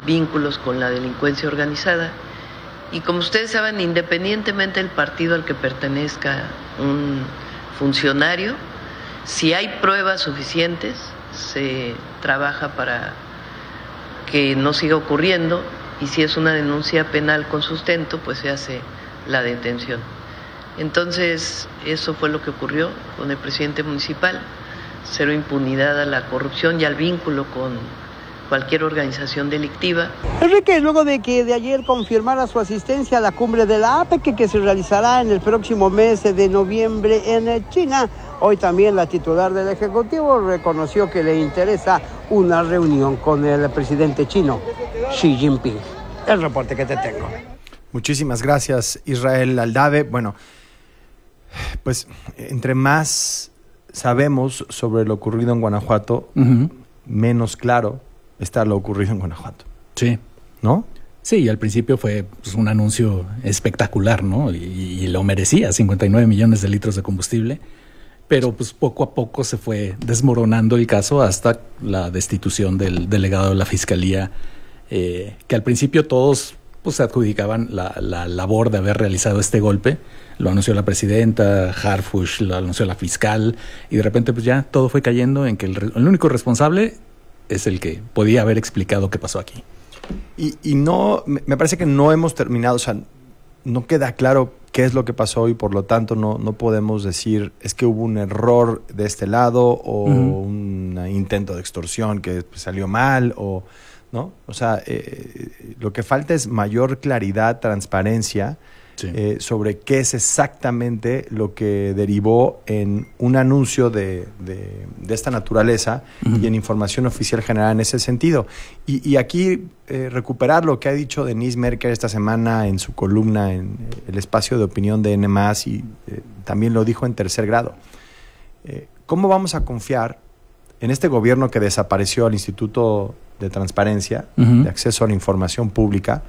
vínculos con la delincuencia organizada. Y como ustedes saben, independientemente del partido al que pertenezca un funcionario, si hay pruebas suficientes, se trabaja para que no siga ocurriendo, y si es una denuncia penal con sustento, pues se hace la detención. Entonces, eso fue lo que ocurrió con el presidente municipal: cero impunidad a la corrupción y al vínculo con cualquier organización delictiva. Enrique, luego de que de ayer confirmara su asistencia a la cumbre de la APEC que se realizará en el próximo mes de noviembre en China, hoy también la titular del Ejecutivo reconoció que le interesa una reunión con el presidente chino, Xi Jinping. El reporte que te tengo. Muchísimas gracias, Israel Aldave. Bueno, pues entre más sabemos sobre lo ocurrido en Guanajuato, menos claro está lo ocurrido en Guanajuato. Sí. ¿No? Sí, al principio fue pues, un anuncio espectacular, ¿no? Y lo merecía, 59 millones de litros de combustible. Pero pues poco a poco se fue desmoronando el caso hasta la destitución del delegado de la Fiscalía, que al principio todos pues se adjudicaban la labor de haber realizado este golpe. Lo anunció la presidenta, Harfuch, lo anunció la fiscal, y de repente pues ya todo fue cayendo en que el único responsable es el que podía haber explicado qué pasó aquí. Y no, me parece que no hemos terminado, o sea, no queda claro qué es lo que pasó y por lo tanto no podemos decir es que hubo un error de este lado o un intento de extorsión que salió mal o ¿no? O sea, lo que falta es mayor claridad, transparencia, sí, sobre qué es exactamente lo que derivó en un anuncio de esta naturaleza y en información oficial generada en ese sentido. Y aquí recuperar lo que ha dicho Denise Merker esta semana en su columna en el espacio de opinión de N+, y también lo dijo en Tercer Grado. ¿Cómo vamos a confiar en este gobierno que desapareció al Instituto de Transparencia, de Acceso a la Información Pública,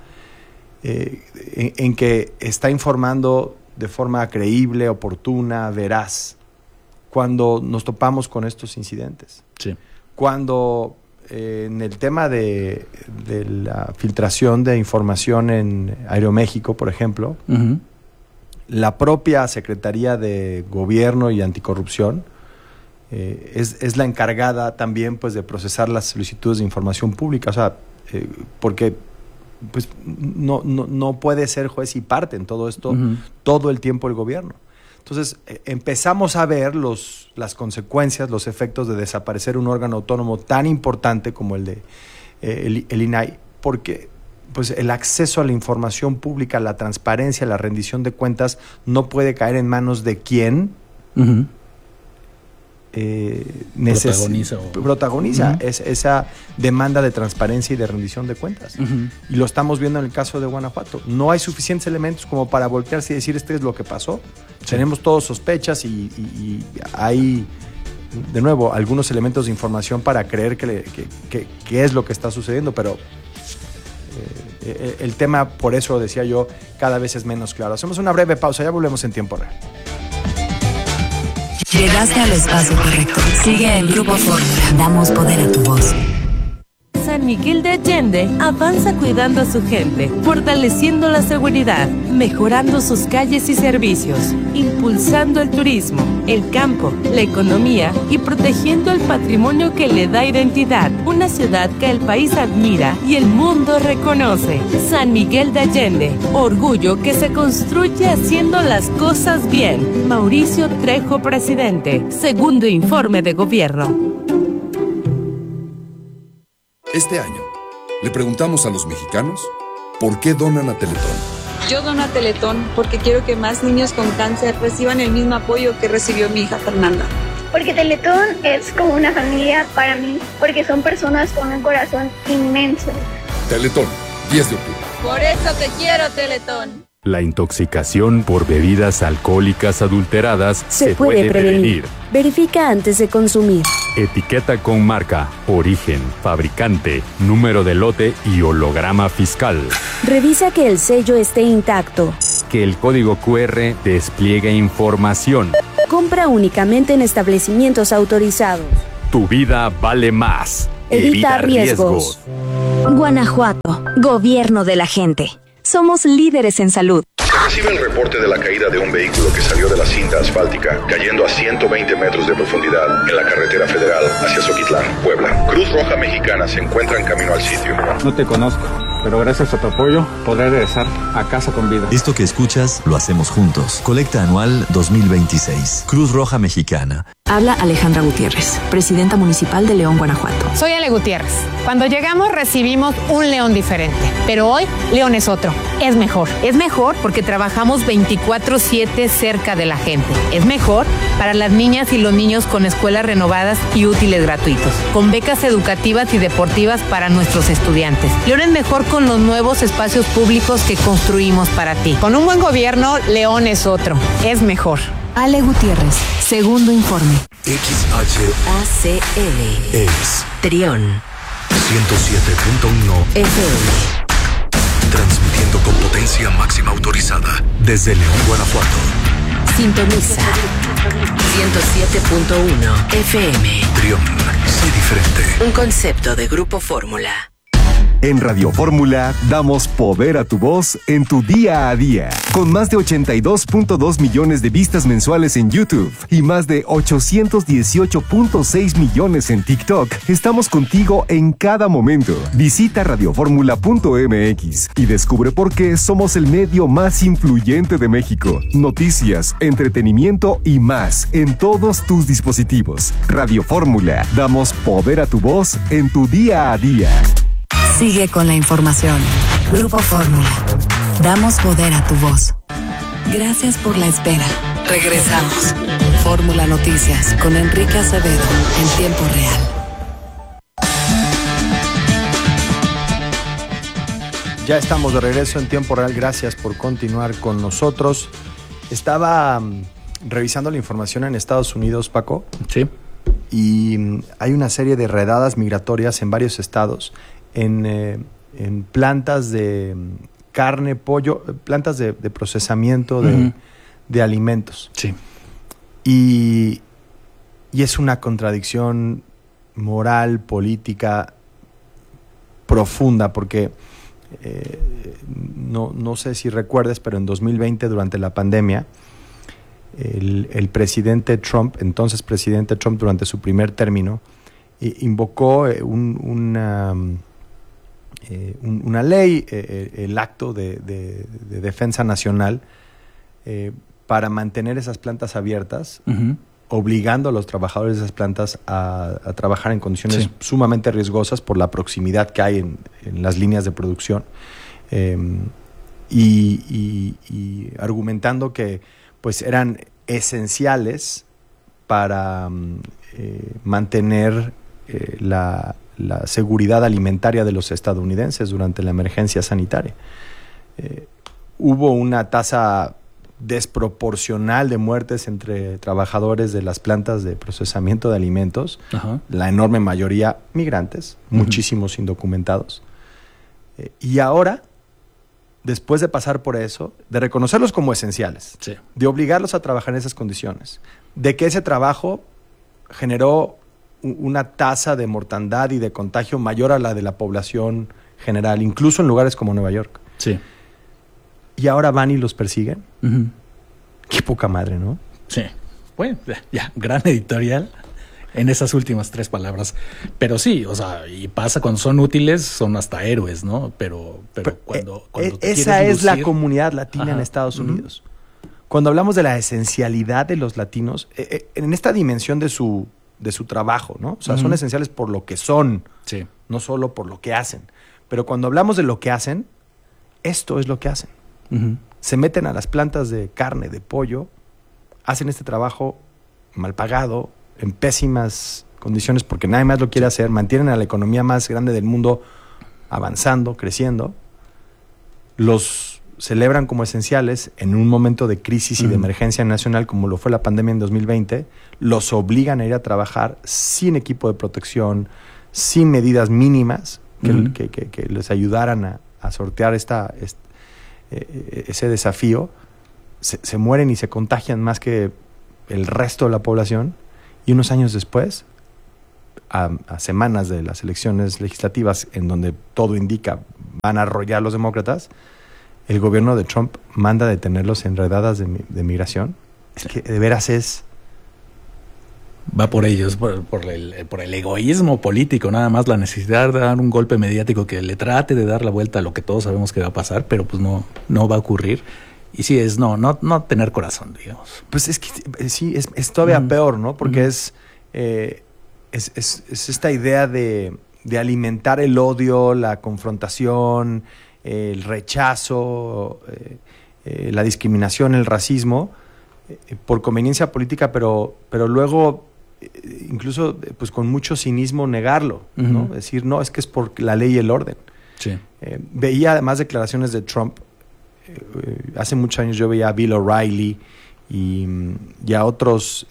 en que está informando de forma creíble, oportuna, veraz, cuando nos topamos con estos incidentes? Sí. Cuando en el tema de la filtración de información en Aeroméxico, por ejemplo, la propia Secretaría de Gobierno y Anticorrupción es la encargada también pues de procesar las solicitudes de información pública, o sea, porque pues no puede ser juez y parte en todo esto todo el tiempo el gobierno. Entonces empezamos a ver las consecuencias, los efectos de desaparecer un órgano autónomo tan importante como el de el INAI, porque pues el acceso a la información pública, la transparencia, la rendición de cuentas no puede caer en manos de quien protagoniza esa demanda de transparencia y de rendición de cuentas. Y lo estamos viendo en el caso de Guanajuato. No hay suficientes elementos como para voltearse y decir esto es lo que pasó. Sí. Tenemos todos sospechas y hay, de nuevo, algunos elementos de información para creer que es lo que está sucediendo, pero el tema, por eso decía yo, cada vez es menos claro. Hacemos una breve pausa, ya volvemos en tiempo real. Llegaste al espacio correcto. Sigue el Grupo Fórmula. Damos poder a tu voz. San Miguel de Allende avanza cuidando a su gente, fortaleciendo la seguridad, mejorando sus calles y servicios, impulsando el turismo, el campo, la economía y protegiendo el patrimonio que le da identidad. Una ciudad que el país admira y el mundo reconoce. San Miguel de Allende, orgullo que se construye haciendo las cosas bien. Mauricio Trejo, presidente. Segundo informe de gobierno. Este año, le preguntamos a los mexicanos por qué donan a Teletón. Yo dono a Teletón porque quiero que más niños con cáncer reciban el mismo apoyo que recibió mi hija Fernanda. Porque Teletón es como una familia para mí, porque son personas con un corazón inmenso. Teletón, 10 de octubre. Por eso te quiero, Teletón. La intoxicación por bebidas alcohólicas adulteradas se puede prevenir. Verifica antes de consumir. Etiqueta con marca, origen, fabricante, número de lote y holograma fiscal. Revisa que el sello esté intacto. Que el código QR despliegue información. Compra únicamente en establecimientos autorizados. Tu vida vale más. Evita riesgos. Guanajuato, gobierno de la gente. Somos líderes en salud. Recibe el reporte de la caída de un vehículo que salió de la cinta asfáltica, cayendo a 120 metros de profundidad en la carretera federal hacia Zoquitlán, Puebla. Cruz Roja Mexicana se encuentra en camino al sitio. No te conozco, pero gracias a tu apoyo podré regresar a casa con vida. Esto que escuchas lo hacemos juntos. Colecta anual 2026. Cruz Roja Mexicana. Habla Alejandra Gutiérrez, presidenta municipal de León, Guanajuato. Soy Ale Gutiérrez. Cuando llegamos recibimos un León diferente, pero hoy León es otro. Es mejor. Es mejor porque trabajamos 24/7 cerca de la gente. Es mejor para las niñas y los niños con escuelas renovadas y útiles gratuitos, con becas educativas y deportivas para nuestros estudiantes. León es mejor con los nuevos espacios públicos que construimos para ti. Con un buen gobierno, León es otro. Es mejor. Ale Gutiérrez, segundo informe. XHACL es Trión 107.1 FM. Transmitiendo con potencia máxima autorizada desde León, Guanajuato. Sintoniza 107.1 FM. Trión, sé diferente. Un concepto de Grupo Fórmula. En Radio Fórmula damos poder a tu voz en tu día a día. Con más de 82.2 millones de vistas mensuales en YouTube y más de 818.6 millones en TikTok, estamos contigo en cada momento. Visita radioformula.mx y descubre por qué somos el medio más influyente de México. Noticias, entretenimiento y más en todos tus dispositivos. Radio Fórmula, damos poder a tu voz en tu día a día. Sigue con la información. Grupo Fórmula. Damos poder a tu voz. Gracias por la espera. Regresamos. Fórmula Noticias con Enrique Acevedo en tiempo real. Ya estamos de regreso en tiempo real. Gracias por continuar con nosotros. Estaba revisando la información en Estados Unidos, Paco. Sí. Y hay una serie de redadas migratorias en varios estados. En plantas de carne, pollo, plantas de procesamiento de alimentos. Sí. Y es una contradicción moral, política profunda, porque no sé si recuerdes, pero en 2020, durante la pandemia, el presidente Trump, entonces presidente Trump, durante su primer término, invocó una ley, el acto de defensa nacional, para mantener esas plantas abiertas, obligando a los trabajadores de esas plantas a trabajar en condiciones sumamente riesgosas por la proximidad que hay en las líneas de producción, y argumentando que pues eran esenciales para mantener la seguridad alimentaria de los estadounidenses durante la emergencia sanitaria. Hubo una tasa desproporcional de muertes entre trabajadores de las plantas de procesamiento de alimentos, la enorme mayoría migrantes, muchísimos indocumentados. Y ahora, después de pasar por eso, de reconocerlos como esenciales, de obligarlos a trabajar en esas condiciones, de que ese trabajo generó una tasa de mortandad y de contagio mayor a la de la población general, incluso en lugares como Nueva York. Sí. Y ahora van y los persiguen. Qué poca madre, ¿no? Sí. Bueno, ya, gran editorial en esas últimas 3 palabras. Pero sí, o sea, y pasa cuando son útiles, son hasta héroes, ¿no? Pero cuando esa es la comunidad latina en Estados Unidos. Cuando hablamos de la esencialidad de los latinos, en esta dimensión de su trabajo, ¿no? O sea, son esenciales por lo que son, no solo por lo que hacen. Pero cuando hablamos de lo que hacen, esto es lo que hacen. Se meten a las plantas de carne, de pollo, hacen este trabajo mal pagado, en pésimas condiciones porque nadie más lo quiere hacer, mantienen a la economía más grande del mundo avanzando, creciendo, los celebran como esenciales en un momento de crisis y de emergencia nacional como lo fue la pandemia en 2020, los obligan a ir a trabajar sin equipo de protección, sin medidas mínimas que les ayudaran a sortear ese desafío, se mueren y se contagian más que el resto de la población, y unos años después a semanas de las elecciones legislativas, en donde todo indica van a arrollar los demócratas, el gobierno de Trump manda detenerlos en redadas de migración. Es que de veras va por ellos, por el egoísmo político, nada más la necesidad de dar un golpe mediático que le trate de dar la vuelta a lo que todos sabemos que va a pasar, pero pues no va a ocurrir. Y sí, es no tener corazón, digamos. Pues es que sí, es todavía peor, ¿no? Porque es esta idea de alimentar el odio, la confrontación, el rechazo, la discriminación, el racismo, por conveniencia política, pero luego incluso pues con mucho cinismo negarlo, ¿no? Decir, no, es que es por la ley y el orden. Sí. Veía además declaraciones de Trump. Hace muchos años yo veía a Bill O'Reilly y a otros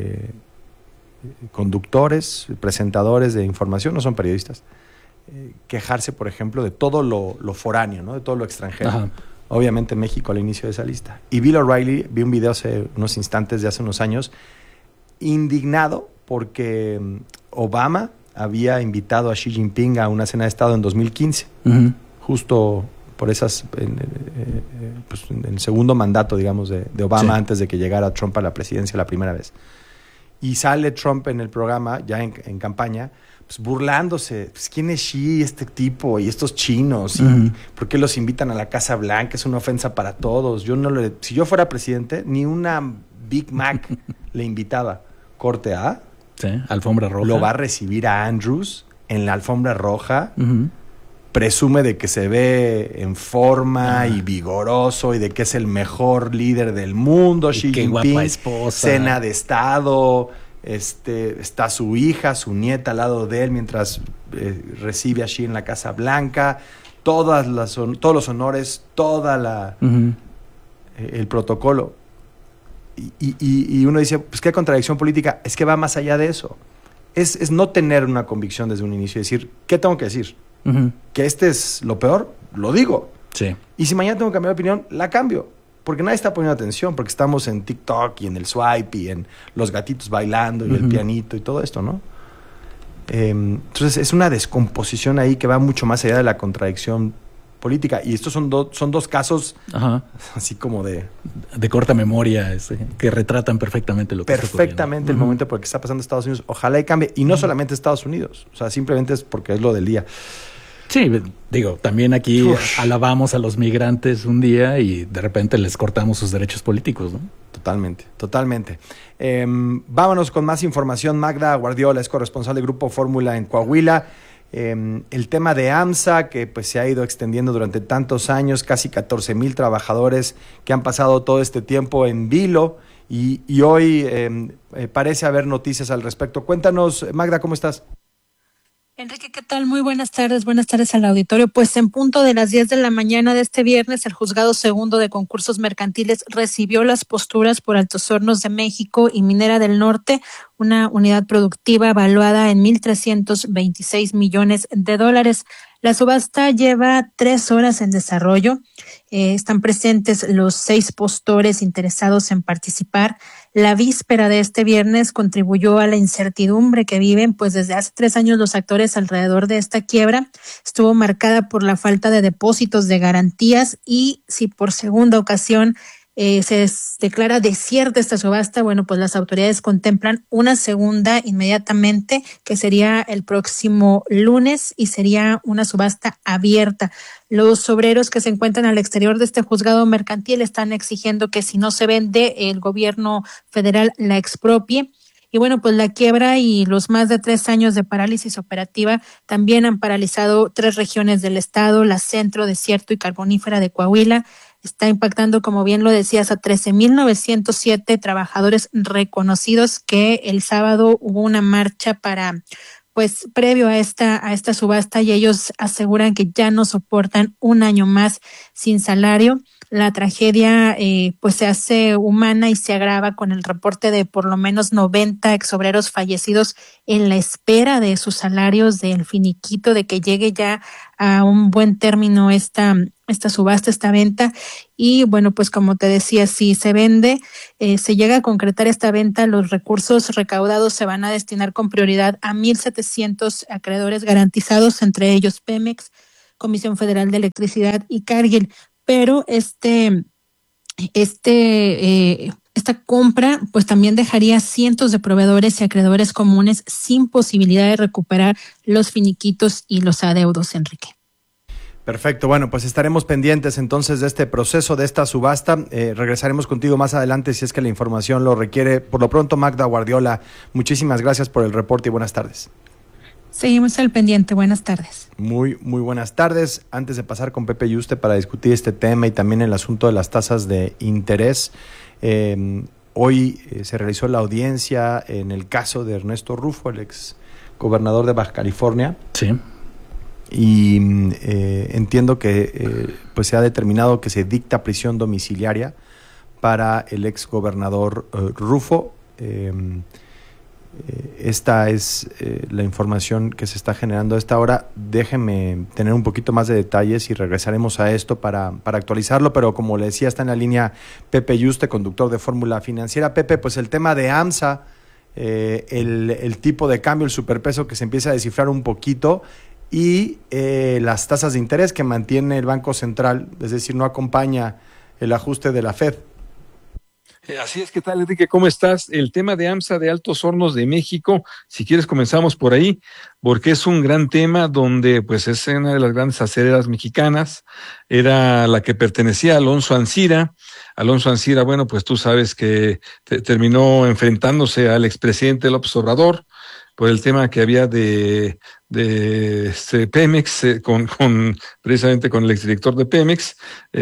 conductores, presentadores de información, no son periodistas, quejarse, por ejemplo, de todo lo foráneo, ¿no? De todo lo extranjero. Ajá. Obviamente México al inicio de esa lista. Y Bill O'Reilly, vi un video hace unos instantes de hace unos años, indignado porque Obama había invitado a Xi Jinping a una cena de Estado en 2015, justo por esas, pues en el segundo mandato, digamos, de Obama, sí, antes de que llegara Trump a la presidencia la primera vez. Y sale Trump en el programa, ya en campaña, pues burlándose. Pues, ¿quién es Xi, este tipo, y estos chinos? ¿Y por qué los invitan a la Casa Blanca? Es una ofensa para todos. Si yo fuera presidente, ni una Big Mac le invitaba. Corte A. Sí, alfombra roja. Lo va a recibir a Andrews en la alfombra roja. Presume de que se ve en forma y vigoroso y de que es el mejor líder del mundo. Xi Jinping, guapa esposa. Cena de Estado, está su hija, su nieta al lado de él mientras recibe a Xi en la Casa Blanca. Todos los honores, el protocolo. Y uno dice, pues qué contradicción política. Es que va más allá de eso. Es no tener una convicción desde un inicio y decir, ¿qué tengo que decir? Que este es lo peor, lo digo. Sí. Y si mañana tengo que cambiar de opinión, la cambio. Porque nadie está poniendo atención, porque estamos en TikTok y en el swipe y en los gatitos bailando y el pianito y todo esto, ¿no? Entonces es una descomposición ahí que va mucho más allá de la contradicción política. Y estos son dos casos así como de corta memoria, que retratan perfectamente lo que está ocurriendo. Perfectamente el momento por el que está pasando en Estados Unidos. Ojalá y cambie. Y no solamente Estados Unidos. O sea, simplemente es porque es lo del día. Sí, digo, también aquí alabamos a los migrantes un día y de repente les cortamos sus derechos políticos, ¿no? Totalmente. Vámonos con más información. Magda Guardiola es corresponsal de Grupo Fórmula en Coahuila. El tema de AMSA, que pues se ha ido extendiendo durante tantos años, casi 14,000 trabajadores que han pasado todo este tiempo en vilo y hoy parece haber noticias al respecto. Cuéntanos, Magda, ¿cómo estás? Enrique, ¿qué tal? Muy buenas tardes al auditorio. Pues en punto de las 10 de la mañana de este viernes, el Juzgado Segundo de Concursos Mercantiles recibió las posturas por Altos Hornos de México y Minera del Norte, una unidad productiva valuada en $1,326 millones. La subasta lleva 3 horas en desarrollo. Están presentes los 6 postores interesados en participar. La víspera de este viernes contribuyó a la incertidumbre que viven, pues desde hace 3 años los actores alrededor de esta quiebra. Estuvo marcada por la falta de depósitos de garantías y si por segunda ocasión se declara desierta esta subasta, bueno, pues las autoridades contemplan una segunda inmediatamente, que sería el próximo lunes y sería una subasta abierta. Los obreros que se encuentran al exterior de este juzgado mercantil están exigiendo que si no se vende, el gobierno federal la expropie. Y bueno, pues la quiebra y los más de 3 años de parálisis operativa también han paralizado 3 regiones del estado, la centro, desierto y carbonífera de Coahuila. Está impactando, como bien lo decías, a 13,907 trabajadores reconocidos, que el sábado hubo una marcha previo a esta subasta, y ellos aseguran que ya no soportan un año más sin salario. La tragedia se hace humana y se agrava con el reporte de por lo menos 90 exobreros fallecidos en la espera de sus salarios, del finiquito, de que llegue ya a un buen término esta subasta, esta venta. Y bueno, pues como te decía, si se vende, se llega a concretar esta venta, los recursos recaudados se van a destinar con prioridad a 1,700 acreedores garantizados, entre ellos Pemex, Comisión Federal de Electricidad y Cargill. Pero esta compra pues también dejaría cientos de proveedores y acreedores comunes sin posibilidad de recuperar los finiquitos y los adeudos, Enrique. Perfecto, bueno, pues estaremos pendientes entonces de este proceso, de esta subasta. Regresaremos contigo más adelante si es que la información lo requiere. Por lo pronto, Magda Guardiola, muchísimas gracias por el reporte y buenas tardes. Seguimos al pendiente, buenas tardes. Muy buenas tardes. Antes de pasar con Pepe Yuste para discutir este tema y también el asunto de las tasas de interés, hoy se realizó la audiencia en el caso de Ernesto Rufo, el ex gobernador de Baja California. Sí. Y entiendo que pues se ha determinado que se dicta prisión domiciliaria para el ex gobernador Rufo. Esta es la información que se está generando a esta hora. Déjenme tener un poquito más de detalles y regresaremos a esto para actualizarlo, pero como le decía, está en la línea Pepe Yuste, conductor de Fórmula Financiera. Pepe, pues el tema de AMSA, el tipo de cambio, el superpeso que se empieza a descifrar un poquito, y las tasas de interés que mantiene el Banco Central, es decir, no acompaña el ajuste de la Fed. Así es, ¿qué tal, Enrique? ¿Cómo estás? El tema de AMSA de Altos Hornos de México, si quieres comenzamos por ahí, porque es un gran tema donde pues es una de las grandes acereras mexicanas, era la que pertenecía a Alonso Ancira. Alonso Ancira, bueno, pues tú sabes que terminó enfrentándose al expresidente López Obrador por el tema que había de Pemex, precisamente con el exdirector de Pemex,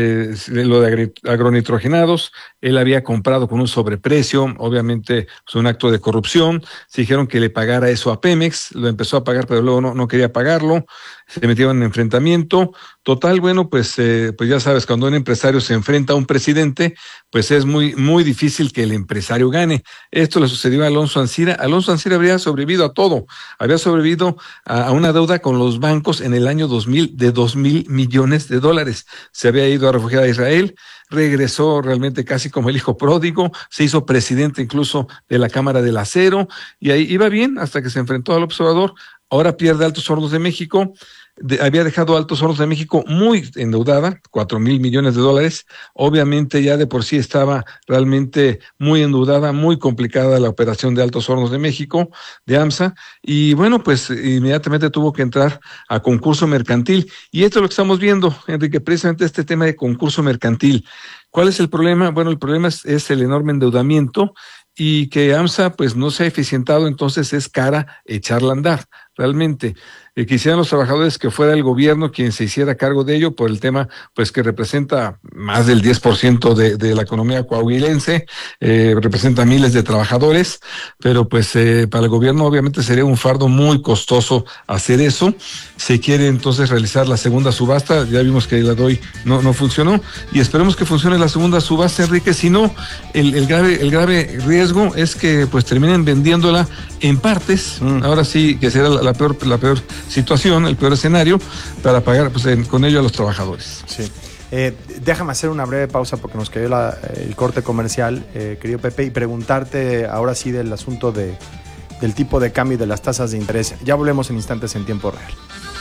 lo de agronitrogenados. Él había comprado con un sobreprecio, obviamente pues un acto de corrupción. Se dijeron que le pagara eso a Pemex, lo empezó a pagar, pero luego no quería pagarlo. Se metieron en enfrentamiento. Total, bueno, pues ya sabes, cuando un empresario se enfrenta a un presidente, pues es muy difícil que el empresario gane. Esto le sucedió a Alonso Ancira. Alonso Ancira habría sobrevivido a todo. Había sobrevivido a una deuda con los bancos en el año 2000 de $2,000 millones. Se había ido a refugiar a Israel, regresó realmente casi como el hijo pródigo, se hizo presidente incluso de la Cámara del Acero, y ahí iba bien hasta que se enfrentó al observador. Ahora pierde Altos Hornos de México. Había dejado Altos Hornos de México muy endeudada, $4,000 millones. Obviamente ya de por sí estaba realmente muy endeudada, muy complicada la operación de Altos Hornos de México, de AMSA, y bueno, pues inmediatamente tuvo que entrar a concurso mercantil. Y esto es lo que estamos viendo, Enrique, precisamente este tema de concurso mercantil. ¿Cuál es el problema? Bueno, el problema es el enorme endeudamiento y que AMSA pues no se ha eficientado, entonces es cara echarla a andar. Realmente quisieran los trabajadores que fuera el gobierno quien se hiciera cargo de ello por el tema pues que representa más del 10% de la economía coahuilense, representa miles de trabajadores, pero pues para el gobierno obviamente sería un fardo muy costoso hacer eso. Se quiere entonces realizar la segunda subasta, ya vimos que la DOI no funcionó, y esperemos que funcione la segunda subasta, Enrique. Si no, el grave riesgo es que pues terminen vendiéndola en partes. Ahora sí que será la peor situación, el peor escenario, para pagar pues con ello a los trabajadores. Sí. Déjame hacer una breve pausa porque nos cayó el corte comercial, querido Pepe, y preguntarte ahora sí del asunto del tipo de cambio y de las tasas de interés. Ya volvemos en instantes en tiempo real.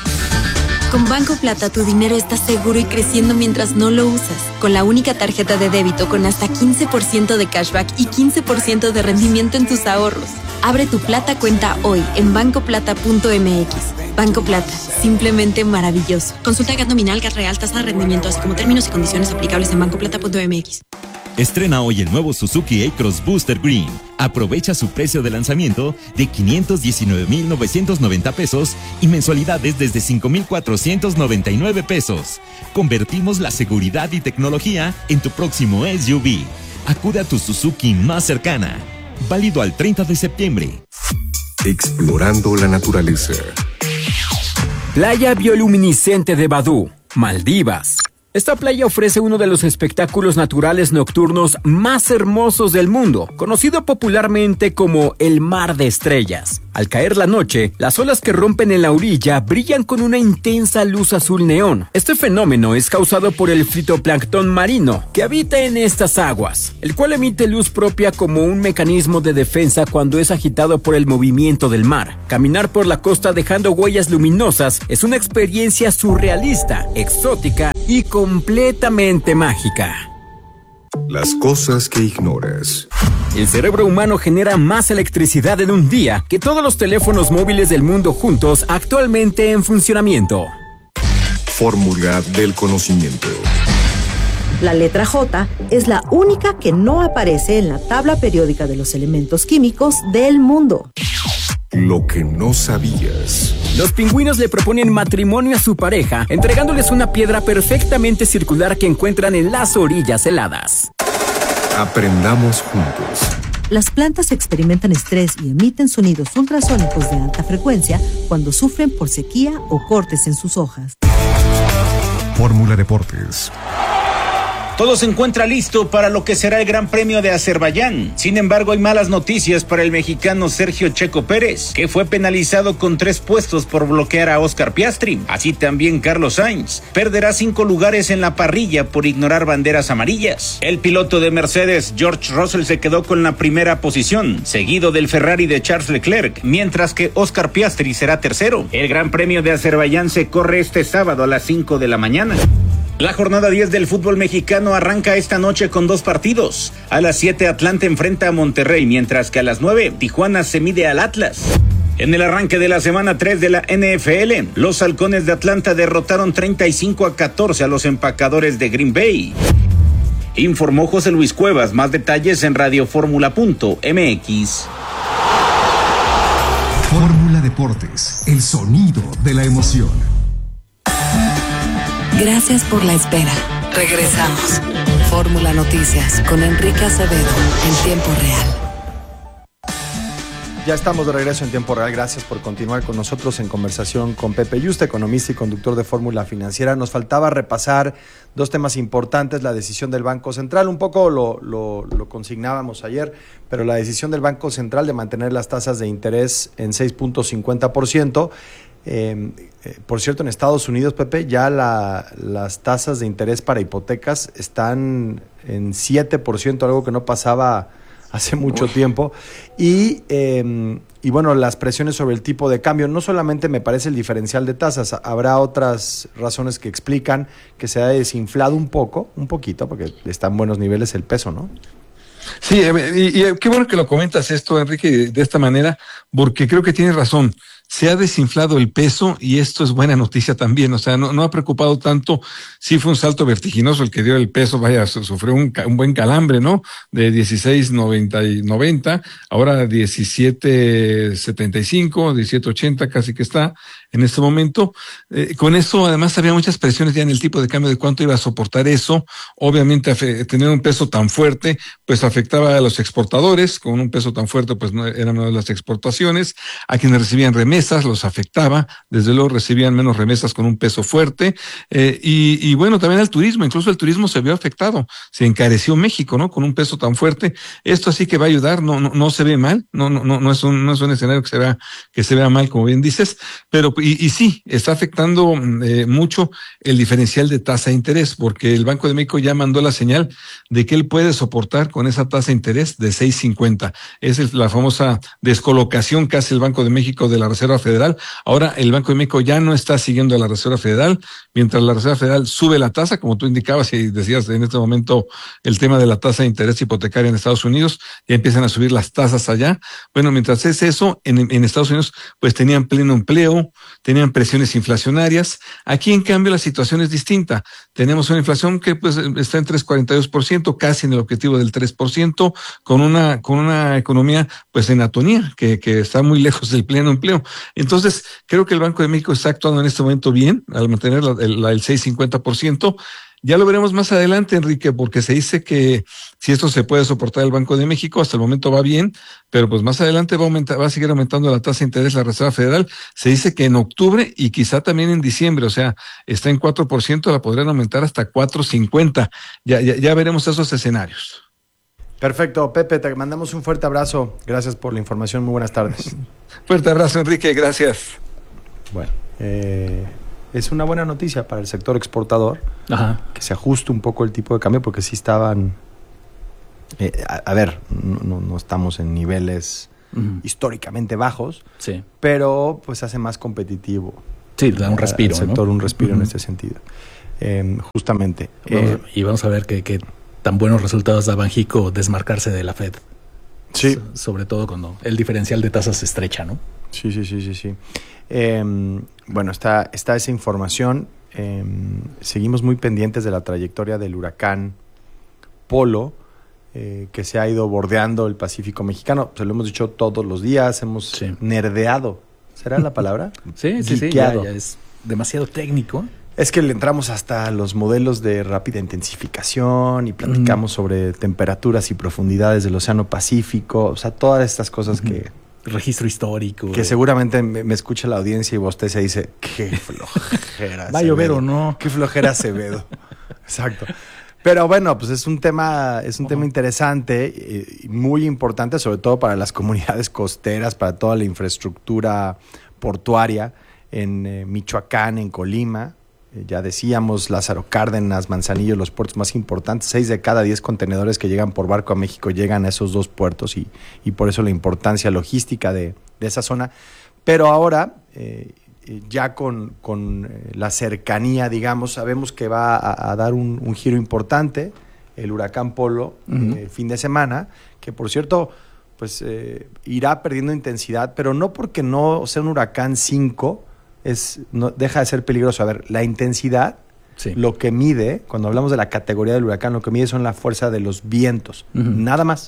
Con Banco Plata tu dinero está seguro y creciendo mientras no lo usas. Con la única tarjeta de débito con hasta 15% de cashback y 15% de rendimiento en tus ahorros. Abre tu Plata cuenta hoy en bancoplata.mx. Banco Plata, simplemente maravilloso. Consulta GAT nominal, GAT real, tasa de rendimiento, así como términos y condiciones aplicables en bancoplata.mx. Estrena hoy el nuevo Suzuki A-Cross Booster Green. Aprovecha su precio de lanzamiento de $519,990 y mensualidades desde $5,499. Convertimos la seguridad y tecnología en tu próximo SUV. Acude a tu Suzuki más cercana. Válido al 30 de septiembre. Explorando la naturaleza. Playa bioluminiscente de Badú, Maldivas. Esta playa ofrece uno de los espectáculos naturales nocturnos más hermosos del mundo, conocido popularmente como el Mar de Estrellas. Al caer la noche, las olas que rompen en la orilla brillan con una intensa luz azul neón. Este fenómeno es causado por el fitoplancton marino que habita en estas aguas, el cual emite luz propia como un mecanismo de defensa cuando es agitado por el movimiento del mar. Caminar por la costa dejando huellas luminosas es una experiencia surrealista, exótica y completamente mágica. Las cosas que ignoras. El cerebro humano genera más electricidad en un día que todos los teléfonos móviles del mundo juntos actualmente en funcionamiento. Fórmula del conocimiento. La letra J es la única que no aparece en la tabla periódica de los elementos químicos del mundo. Lo que no sabías. Los pingüinos le proponen matrimonio a su pareja, entregándoles una piedra perfectamente circular que encuentran en las orillas heladas. Aprendamos juntos. Las plantas experimentan estrés y emiten sonidos ultrasónicos de alta frecuencia cuando sufren por sequía o cortes en sus hojas. Fórmula Deportes. Todo se encuentra listo para lo que será el Gran Premio de Azerbaiyán. Sin embargo, hay malas noticias para el mexicano Sergio Checo Pérez, que fue penalizado con 3 puestos por bloquear a Oscar Piastri. Así también Carlos Sainz perderá 5 lugares en la parrilla por ignorar banderas amarillas. El piloto de Mercedes, George Russell, se quedó con la primera posición, seguido del Ferrari de Charles Leclerc, mientras que Oscar Piastri será tercero. El Gran Premio de Azerbaiyán se corre este sábado a las 5 de la mañana. La jornada 10 del fútbol mexicano arranca esta noche con 2 partidos. A las 7 Atlanta enfrenta a Monterrey, mientras que a las 9 Tijuana se mide al Atlas. En el arranque de la semana 3 de la NFL, los Halcones de Atlanta derrotaron 35-14 a los Empacadores de Green Bay. Informó José Luis Cuevas. Más detalles en radioformula.mx. Fórmula Deportes, el sonido de la emoción. Gracias por la espera. Regresamos. Fórmula Noticias con Enrique Acevedo en tiempo real. Ya estamos de regreso en tiempo real. Gracias por continuar con nosotros en conversación con Pepe Yuste, economista y conductor de Fórmula Financiera. Nos faltaba repasar 2 temas importantes: la decisión del Banco Central. Un poco lo consignábamos ayer, pero la decisión del Banco Central de mantener las tasas de interés en 6.50%. Por cierto, en Estados Unidos, Pepe, ya las tasas de interés para hipotecas están en 7%, algo que no pasaba hace mucho tiempo. Y bueno, las presiones sobre el tipo de cambio, no solamente me parece el diferencial de tasas, habrá otras razones que explican que se ha desinflado un poquito, porque está en buenos niveles el peso, ¿no? Sí, y qué bueno que lo comentas esto, Enrique, de esta manera, porque creo que tienes razón. Se ha desinflado el peso y esto es buena noticia también. O sea, no ha preocupado tanto. Sí fue un salto vertiginoso el que dio el peso. Vaya, sufrió un buen calambre, ¿no? De 16.90, ahora 17.75, 17.80 casi que está en este momento. Con eso, además, había muchas presiones ya en el tipo de cambio de cuánto iba a soportar eso. Obviamente, tener un peso tan fuerte, pues afectaba a los exportadores. Con un peso tan fuerte, pues no eran menos las exportaciones. A quienes recibían remesas los afectaba, desde luego recibían menos remesas con un peso fuerte, y bueno, también al turismo, incluso el turismo se vio afectado, se encareció México, ¿no? Con un peso tan fuerte. Esto así que va a ayudar, no se ve mal, no es un escenario que se vea mal, como bien dices, pero y sí, está afectando mucho el diferencial de tasa de interés, porque el Banco de México ya mandó la señal de que él puede soportar con esa tasa de interés de 6.50. Es la famosa descolocación que hace el Banco de México de la Reserva Federal. Ahora el Banco de México ya no está siguiendo a la Reserva Federal, mientras la Reserva Federal sube la tasa, como tú indicabas y decías en este momento el tema de la tasa de interés hipotecaria en Estados Unidos, ya empiezan a subir las tasas allá. Bueno, mientras es eso, en Estados Unidos pues tenían pleno empleo, tenían presiones inflacionarias. Aquí en cambio la situación es distinta. Tenemos una inflación que pues está en 3.42%, casi en el objetivo del 3%, con una economía pues en atonía, que está muy lejos del pleno empleo. Entonces, creo que el Banco de México está actuando en este momento bien al mantener el 6.50%. Ya lo veremos más adelante, Enrique, porque se dice que si esto se puede soportar el Banco de México, hasta el momento va bien, pero pues más adelante va a seguir aumentando la tasa de interés la Reserva Federal. Se dice que en octubre y quizá también en diciembre, o sea, está en 4%, la podrían aumentar hasta 4.50. Ya veremos esos escenarios. Perfecto, Pepe, te mandamos un fuerte abrazo. Gracias por la información, muy buenas tardes. Fuerte abrazo, Enrique, gracias. Bueno, es una buena noticia para el sector exportador. Ajá. Que se ajuste un poco el tipo de cambio, porque sí estaban... no estamos en niveles históricamente bajos, sí, pero pues hace más competitivo. Sí, da un respiro, al sector, ¿no? Un respiro en este sentido. Justamente. Vamos a ver qué tan buenos resultados da Banjico desmarcarse de la Fed. Sí. Sobre todo cuando el diferencial de tasas se estrecha, ¿no? Sí. Bueno, está esa información. Seguimos muy pendientes de la trayectoria del huracán Polo, que se ha ido bordeando el Pacífico mexicano. Se lo hemos dicho todos los días, hemos nerdeado. ¿Será la palabra? Sí, ya es demasiado técnico. Es que le entramos hasta los modelos de rápida intensificación y platicamos sobre temperaturas y profundidades del Océano Pacífico, o sea, todas estas cosas que... Registro histórico. Que seguramente me escucha la audiencia y usted se dice, qué flojera. ¿Va a llover o no? Qué flojera Acevedo. Exacto. Pero bueno, pues es un tema interesante y muy importante, sobre todo para las comunidades costeras, para toda la infraestructura portuaria en Michoacán, en Colima. Ya decíamos, Lázaro Cárdenas, Manzanillo, los puertos más importantes. 6 de cada 10 contenedores que llegan por barco a México llegan a esos dos puertos y por eso la importancia logística de esa zona. Pero ahora, ya con la cercanía, digamos, sabemos que va a dar un giro importante el huracán Polo el fin de semana, que por cierto, pues irá perdiendo intensidad, pero no porque no sea un huracán 5, no deja de ser peligroso. A ver, la intensidad, lo que mide, cuando hablamos de la categoría del huracán, lo que mide son la fuerza de los vientos. Nada más.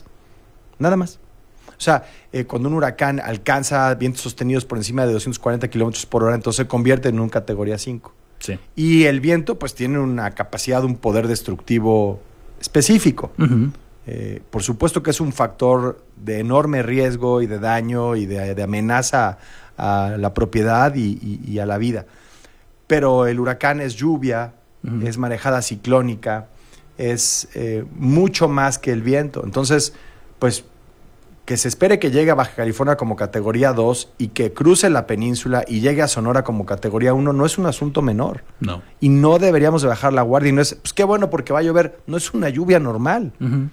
O sea, cuando un huracán alcanza vientos sostenidos por encima de 240 kilómetros por hora, entonces se convierte en un categoría 5. Sí. Y el viento, pues, tiene una capacidad, un poder destructivo específico. Por supuesto que es un factor de enorme riesgo y de daño y de amenaza a la propiedad y a la vida. Pero el huracán es lluvia, es marejada ciclónica, es mucho más que el viento. Entonces, pues, que se espere que llegue a Baja California como categoría 2 y que cruce la península y llegue a Sonora como categoría 1 no es un asunto menor. No. Y no deberíamos de bajar la guardia. Y no es, pues qué bueno porque va a llover. No es una lluvia normal.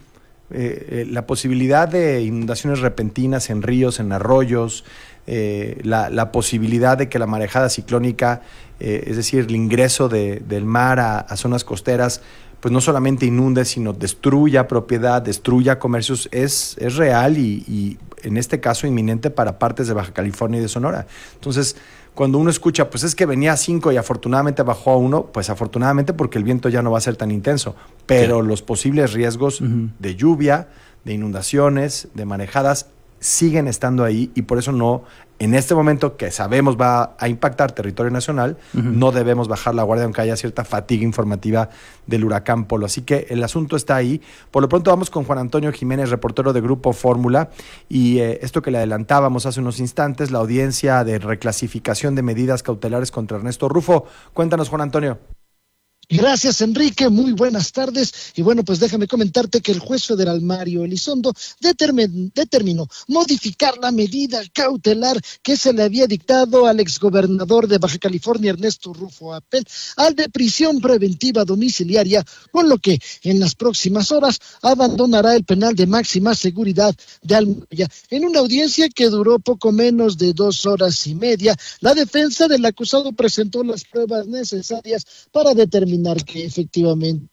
La posibilidad de inundaciones repentinas en ríos, en arroyos, la posibilidad de que la marejada ciclónica, es decir, el ingreso del mar a zonas costeras, pues no solamente inunde, sino destruya propiedad, destruya comercios, es real y en este caso inminente para partes de Baja California y de Sonora. Entonces, cuando uno escucha, pues es que venía a 5 y afortunadamente bajó a 1, pues afortunadamente porque el viento ya no va a ser tan intenso, pero los posibles riesgos de lluvia, de inundaciones, de marejadas, siguen estando ahí y por eso no, en este momento que sabemos va a impactar territorio nacional, no debemos bajar la guardia aunque haya cierta fatiga informativa del huracán Polo. Así que el asunto está ahí. Por lo pronto vamos con Juan Antonio Jiménez, reportero de Grupo Fórmula, y esto que le adelantábamos hace unos instantes, la audiencia de reclasificación de medidas cautelares contra Ernesto Rufo. Cuéntanos, Juan Antonio. Gracias, Enrique. Muy buenas tardes. Y bueno, pues déjame comentarte que el juez federal Mario Elizondo determinó modificar la medida cautelar que se le había dictado al exgobernador de Baja California, Ernesto Rufo Appel, al de prisión preventiva domiciliaria, con lo que en las próximas horas abandonará el penal de máxima seguridad de Almoya. En una audiencia que duró poco menos de 2 horas y media, la defensa del acusado presentó las pruebas necesarias para determinar que efectivamente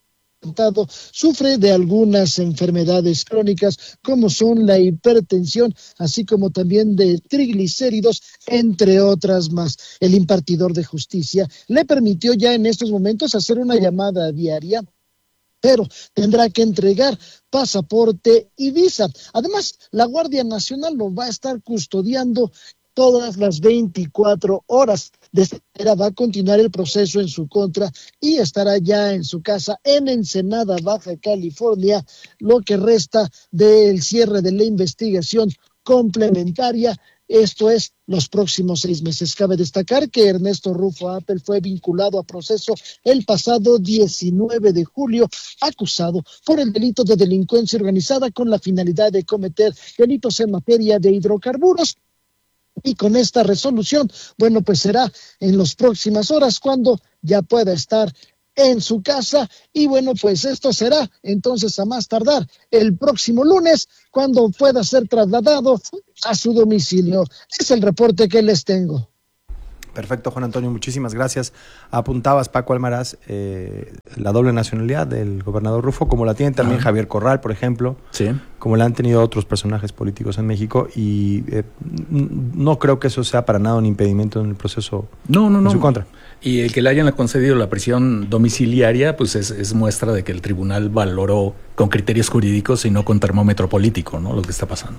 sufre de algunas enfermedades crónicas como son la hipertensión, así como también de triglicéridos, entre otras más. El impartidor de justicia le permitió ya en estos momentos hacer una llamada diaria, pero tendrá que entregar pasaporte y visa. Además, la Guardia Nacional lo va a estar custodiando todas las 24 horas. De esta manera va a continuar el proceso en su contra y estará ya en su casa en Ensenada, Baja California, lo que resta del cierre de la investigación complementaria. Esto es los próximos 6 meses. Cabe destacar que Ernesto Rufo Appel fue vinculado a proceso el pasado 19 de julio, acusado por el delito de delincuencia organizada con la finalidad de cometer delitos en materia de hidrocarburos. Y con esta resolución, bueno, pues será en las próximas horas cuando ya pueda estar en su casa, y bueno, pues esto será entonces a más tardar el próximo lunes cuando pueda ser trasladado a su domicilio. Es el reporte que les tengo. Perfecto, Juan Antonio, muchísimas gracias. Apuntabas, Paco Almaraz, la doble nacionalidad del gobernador Rufo, como la tiene también Javier Corral, por ejemplo, sí, como la han tenido otros personajes políticos en México, y no creo que eso sea para nada un impedimento en el proceso en su contra. Y el que le hayan concedido la prisión domiciliaria, pues es muestra de que el tribunal valoró con criterios jurídicos y no con termómetro político, ¿no? Lo que está pasando.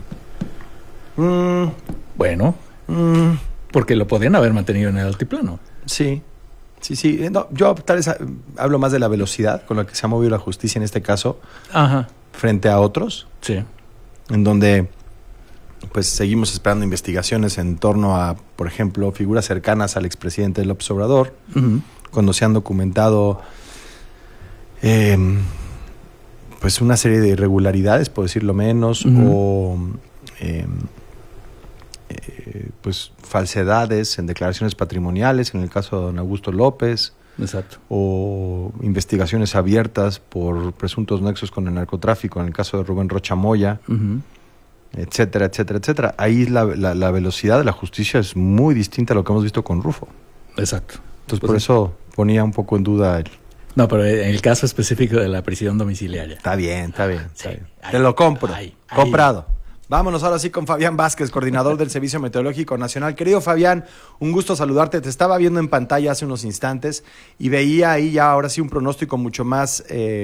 Bueno, porque lo podían haber mantenido en el altiplano. Sí. No, yo tal vez hablo más de la velocidad con la que se ha movido la justicia en este caso, frente a otros, en donde pues seguimos esperando investigaciones en torno a, por ejemplo, figuras cercanas al expresidente López Obrador, cuando se han documentado pues una serie de irregularidades, por decirlo menos, o pues falsedades en declaraciones patrimoniales, en el caso de don Augusto López. Exacto. O investigaciones abiertas por presuntos nexos con el narcotráfico, en el caso de Rubén Rocha Moya, etcétera, etcétera, etcétera. Ahí la velocidad de la justicia es muy distinta a lo que hemos visto con Rufo. Exacto. Entonces, por eso ponía un poco en duda el... No, pero en el caso específico de la prisión domiciliaria. Está bien. Te lo compro. Comprado. Vámonos ahora sí con Fabián Vázquez, coordinador del Servicio Meteorológico Nacional. Querido Fabián, un gusto saludarte. Te estaba viendo en pantalla hace unos instantes y veía ahí ya ahora sí un pronóstico mucho más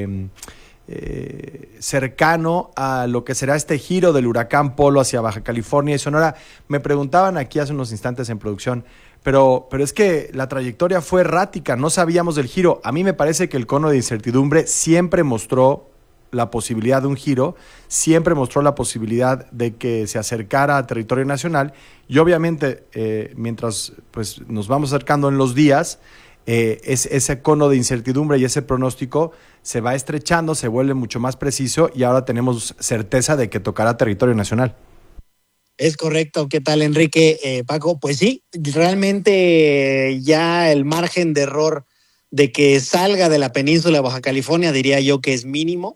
cercano a lo que será este giro del huracán Polo hacia Baja California y Sonora. Me preguntaban aquí hace unos instantes en producción, pero es que la trayectoria fue errática, no sabíamos del giro. A mí me parece que el cono de incertidumbre siempre mostró la posibilidad de un giro, siempre mostró la posibilidad de que se acercara a territorio nacional, y obviamente mientras pues nos vamos acercando en los días, ese cono de incertidumbre y ese pronóstico se va estrechando, se vuelve mucho más preciso, y ahora tenemos certeza de que tocará territorio nacional. Es correcto. ¿Qué tal, Enrique? Paco, pues sí, realmente ya el margen de error de que salga de la península de Baja California, diría yo que es mínimo.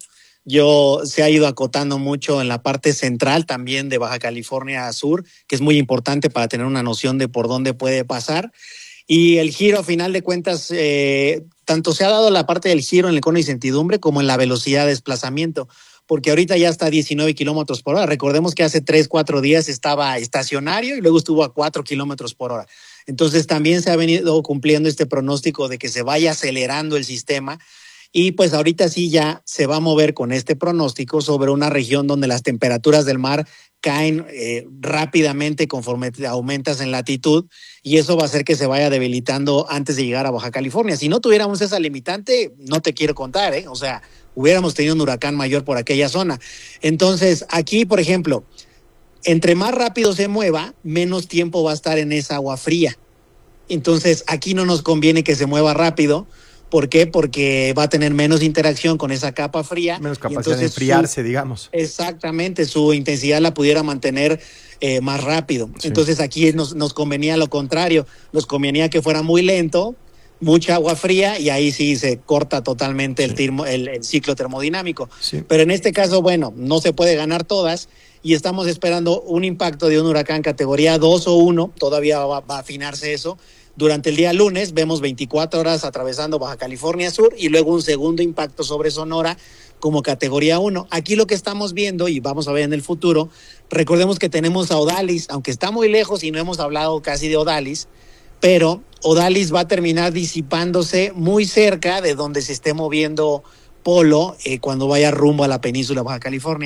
Se ha ido acotando mucho en la parte central también de Baja California Sur, que es muy importante para tener una noción de por dónde puede pasar. Y el giro, a final de cuentas, tanto se ha dado la parte del giro en el cono de incertidumbre como en la velocidad de desplazamiento, porque ahorita ya está a 19 kilómetros por hora. Recordemos que hace 3-4 días estaba estacionario y luego estuvo a 4 kilómetros por hora. Entonces también se ha venido cumpliendo este pronóstico de que se vaya acelerando el sistema. Y pues ahorita sí ya se va a mover con este pronóstico sobre una región donde las temperaturas del mar caen rápidamente conforme aumentas en latitud, y eso va a hacer que se vaya debilitando antes de llegar a Baja California. Si no tuviéramos esa limitante, no te quiero contar, o sea, hubiéramos tenido un huracán mayor por aquella zona. Entonces, aquí, por ejemplo, entre más rápido se mueva, menos tiempo va a estar en esa agua fría. Entonces, aquí no nos conviene que se mueva rápido. ¿Por qué? Porque va a tener menos interacción con esa capa fría. Menos capacidad de enfriarse, digamos. Exactamente, su intensidad la pudiera mantener más rápido. Sí. Entonces aquí nos convenía lo contrario, nos convenía que fuera muy lento, mucha agua fría, y ahí sí se corta totalmente el ciclo termodinámico. Sí. Pero en este caso, bueno, no se puede ganar todas, y estamos esperando un impacto de un huracán categoría 2 o 1, todavía va a afinarse eso. Durante el día lunes vemos 24 horas atravesando Baja California Sur y luego un segundo impacto sobre Sonora como categoría 1. Aquí lo que estamos viendo, y vamos a ver en el futuro, recordemos que tenemos a Odalis, aunque está muy lejos y no hemos hablado casi de Odalis, pero Odalis va a terminar disipándose muy cerca de donde se esté moviendo Polo cuando vaya rumbo a la península de Baja California.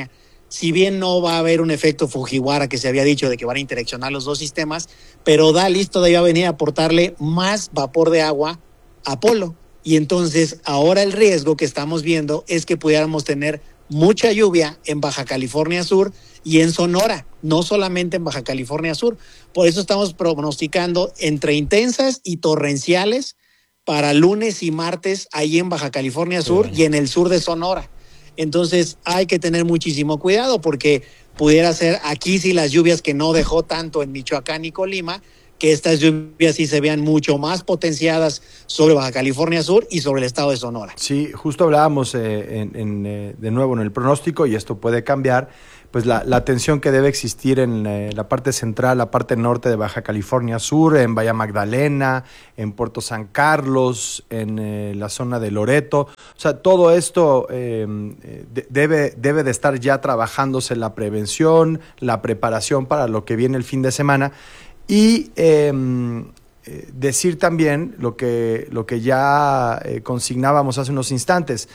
si bien no va a haber un efecto Fujiwara que se había dicho de que van a interaccionar los dos sistemas, pero Odalis todavía va a venir a aportarle más vapor de agua a Polo. Y entonces ahora el riesgo que estamos viendo es que pudiéramos tener mucha lluvia en Baja California Sur y en Sonora, no solamente en Baja California Sur. Por eso estamos pronosticando entre intensas y torrenciales para lunes y martes ahí en Baja California Sur y en el sur de Sonora. Entonces hay que tener muchísimo cuidado porque pudiera ser aquí sí las lluvias que no dejó tanto en Michoacán y Colima, que estas lluvias sí se vean mucho más potenciadas sobre Baja California Sur y sobre el estado de Sonora. Sí, justo hablábamos de nuevo en el pronóstico, y esto puede cambiar, pues la tensión que debe existir en la parte central, la parte norte de Baja California Sur, en Bahía Magdalena, en Puerto San Carlos, en la zona de Loreto. O sea, todo esto debe de estar ya trabajándose la prevención, la preparación para lo que viene el fin de semana. Y decir también lo que ya consignábamos hace unos instantes.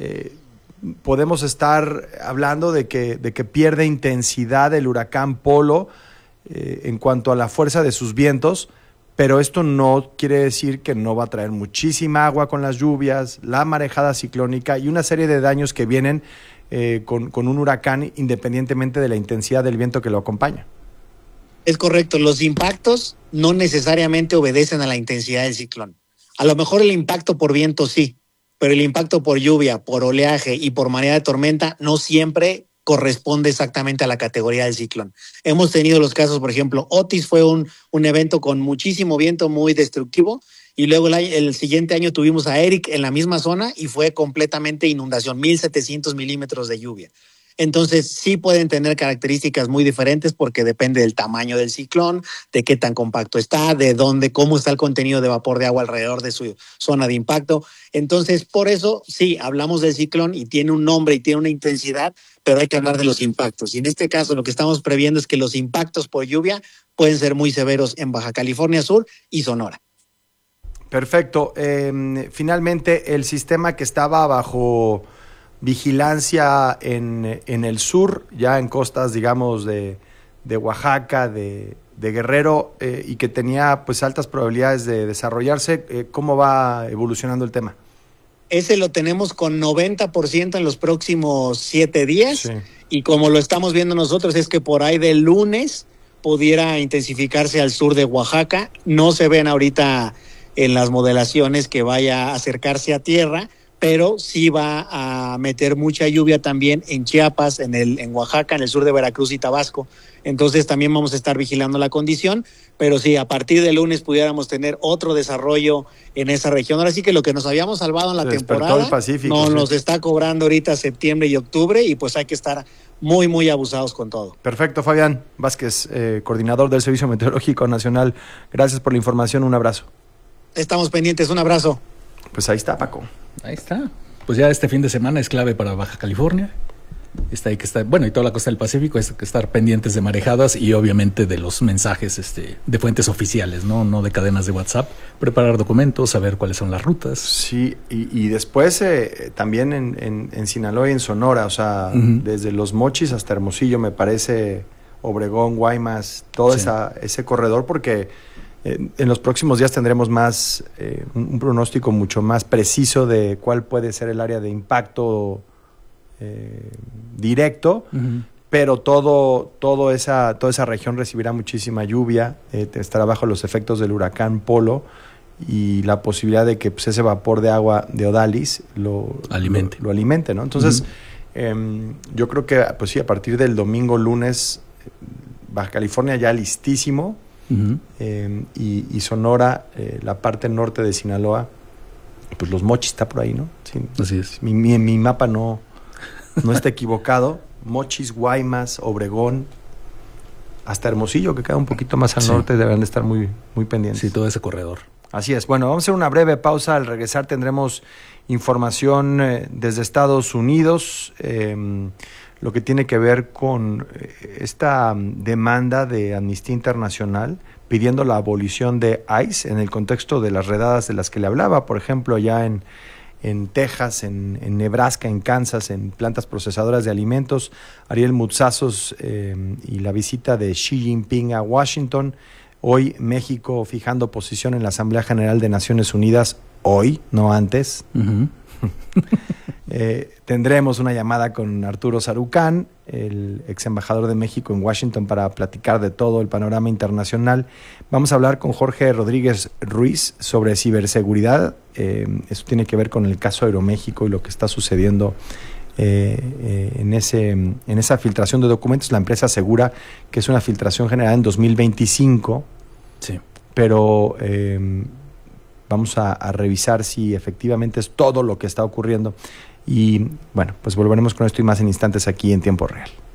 Podemos estar hablando de que pierde intensidad el huracán Polo en cuanto a la fuerza de sus vientos, pero esto no quiere decir que no va a traer muchísima agua con las lluvias, la marejada ciclónica y una serie de daños que vienen con un huracán, independientemente de la intensidad del viento que lo acompaña. Es correcto, los impactos no necesariamente obedecen a la intensidad del ciclón. A lo mejor el impacto por viento sí, pero el impacto por lluvia, por oleaje y por marea de tormenta no siempre corresponde exactamente a la categoría del ciclón. Hemos tenido los casos, por ejemplo, Otis fue un evento con muchísimo viento muy destructivo, y luego el siguiente año tuvimos a Eric en la misma zona y fue completamente inundación, 1,700 milímetros de lluvia. Entonces sí pueden tener características muy diferentes porque depende del tamaño del ciclón, de qué tan compacto está, de dónde, cómo está el contenido de vapor de agua alrededor de su zona de impacto. Entonces, por eso sí, hablamos del ciclón y tiene un nombre y tiene una intensidad, pero hay que hablar de los impactos. Y en este caso lo que estamos previendo es que los impactos por lluvia pueden ser muy severos en Baja California Sur y Sonora. Perfecto. Finalmente, el sistema que estaba bajo vigilancia en el sur, ya en costas, digamos, de Oaxaca, de Guerrero, y que tenía pues altas probabilidades de desarrollarse. ¿Cómo va evolucionando el tema? Ese lo tenemos con 90% en los próximos 7 días, sí. Y como lo estamos viendo nosotros es que por ahí del lunes pudiera intensificarse al sur de Oaxaca. No se ven ahorita en las modelaciones que vaya a acercarse a tierra, pero sí va a meter mucha lluvia también en Chiapas, en Oaxaca, en el sur de Veracruz y Tabasco. Entonces también vamos a estar vigilando la condición, pero sí, a partir del lunes pudiéramos tener otro desarrollo en esa región. Ahora sí que lo que nos habíamos salvado en la temporada nos está cobrando ahorita septiembre y octubre, y pues hay que estar muy, muy abusados con todo. Perfecto, Fabián Vázquez, coordinador del Servicio Meteorológico Nacional. Gracias por la información, un abrazo. Estamos pendientes, un abrazo. Pues ahí está, Paco. Ahí está. Pues ya este fin de semana es clave para Baja California. Hay que estar, bueno, y toda la costa del Pacífico, hay que estar pendientes de marejadas y obviamente de los mensajes de fuentes oficiales, no de cadenas de WhatsApp. Preparar documentos, saber cuáles son las rutas. Sí, y después también en Sinaloa y en Sonora, o sea, desde Los Mochis hasta Hermosillo, me parece, Obregón, Guaymas, todo ese corredor, porque en los próximos días tendremos más un pronóstico mucho más preciso de cuál puede ser el área de impacto directo, pero toda esa región recibirá muchísima lluvia, estará bajo los efectos del huracán Polo y la posibilidad de que pues, ese vapor de agua de Odalis lo alimente, ¿no? Entonces, yo creo que pues sí, a partir del domingo, lunes, Baja California ya listísimo. Y Sonora, la parte norte de Sinaloa, pues Los Mochis está por ahí, ¿no? Sí, así es. Mi mapa no está equivocado. Mochis, Guaymas, Obregón, hasta Hermosillo, que queda un poquito más al norte, deberán de estar muy, muy pendientes. Sí, todo ese corredor. Así es. Bueno, vamos a hacer una breve pausa. Al regresar tendremos información desde Estados Unidos, lo que tiene que ver con esta demanda de Amnistía Internacional pidiendo la abolición de ICE en el contexto de las redadas de las que le hablaba, por ejemplo, ya en en Texas, en Nebraska, en Kansas, en plantas procesadoras de alimentos, Ariel Mutsazos y la visita de Xi Jinping a Washington. Hoy México fijando posición en la Asamblea General de Naciones Unidas, hoy, no antes. Uh-huh. Tendremos una llamada con Arturo Sarucán, el ex embajador de México en Washington, para platicar de todo el panorama internacional. Vamos a hablar con Jorge Rodríguez Ruiz sobre ciberseguridad. Eso tiene que ver con el caso Aeroméxico y lo que está sucediendo en esa filtración de documentos. La empresa asegura que es una filtración generada en 2025. Sí. Pero vamos a revisar si efectivamente es todo lo que está ocurriendo. Y bueno, pues volveremos con esto y más en instantes aquí en Tiempo Real.